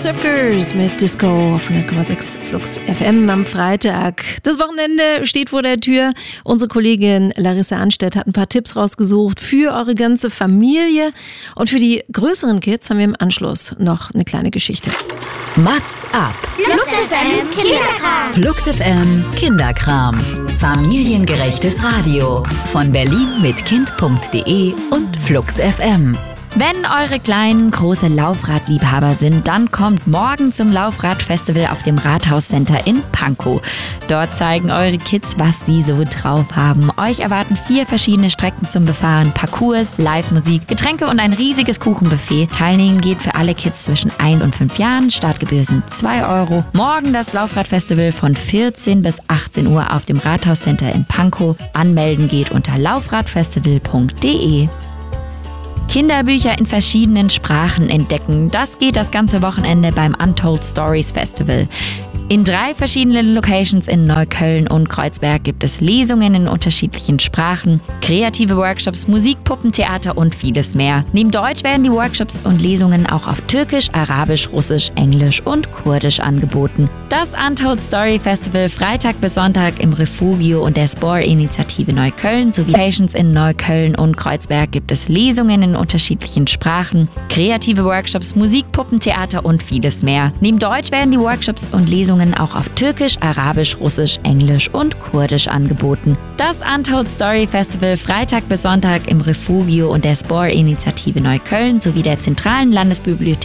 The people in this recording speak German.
Circus mit Disco auf 100,6 Flux FM am Freitag. Das Wochenende steht vor der Tür. Unsere Kollegin Larissa Anstedt hat ein paar Tipps rausgesucht für eure ganze Familie. Und für die größeren Kids haben wir im Anschluss noch eine kleine Geschichte. Mats ab. Flux FM Kinderkram. Flux FM Kinderkram. Familiengerechtes Radio. Von Berlin mit kind.de und Flux FM. Wenn eure Kleinen große Laufradliebhaber sind, dann kommt morgen zum Laufradfestival auf dem Rathauscenter in Pankow. Dort zeigen eure Kids, was sie so drauf haben. Euch erwarten 4 verschiedene Strecken zum Befahren, Parcours, Live-Musik, Getränke und ein riesiges Kuchenbuffet. Teilnehmen geht für alle Kids zwischen 1 und 5 Jahren. Startgebühr sind 2 €. Morgen das Laufradfestival von 14 bis 18 Uhr auf dem Rathauscenter in Pankow. Anmelden geht unter laufradfestival.de. Kinderbücher in verschiedenen Sprachen entdecken. Das geht das ganze Wochenende beim Untold Stories Festival. In 3 verschiedenen Locations in Neukölln und Kreuzberg gibt es Lesungen in unterschiedlichen Sprachen, kreative Workshops, Musik, Puppentheater und vieles mehr. Neben Deutsch werden die Workshops und Lesungen auch auf Türkisch, Arabisch, Russisch, Englisch und Kurdisch angeboten. Das Untold Story Festival Freitag bis Sonntag im Refugio und der Spore-Initiative Neukölln sowie Locations in Neukölln und Kreuzberg gibt es Lesungen in unterschiedlichen Sprachen, kreative Workshops, Musik, Puppentheater und vieles mehr. Neben Deutsch werden die Workshops und Lesungen auch auf Türkisch, Arabisch, Russisch, Englisch und Kurdisch angeboten. Das Untold Story Festival Freitag bis Sonntag im Refugio und der Spore-Initiative Neukölln sowie der Zentralen Landesbibliothek